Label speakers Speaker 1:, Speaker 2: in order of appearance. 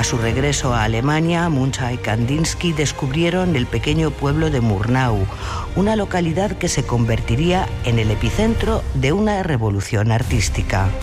Speaker 1: su regreso a Alemania, Muncha y Kandinsky descubrieron el pequeño pueblo de Murnau, una localidad que se convertiría en el epicentro de una revolución artística.